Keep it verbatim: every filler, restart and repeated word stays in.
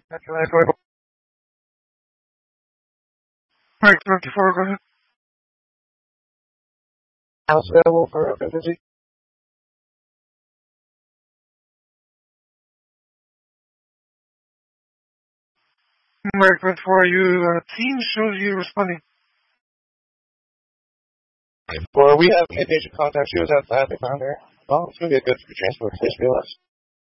That's right. Go ahead. All right, fifty-four, go ahead. House available for occupancy. All right, fifty-four, you, uh, team shows you responding. Well, we have inpatient contact. She was outside. They found her. Well, it's going to be a good transfer. Just realized.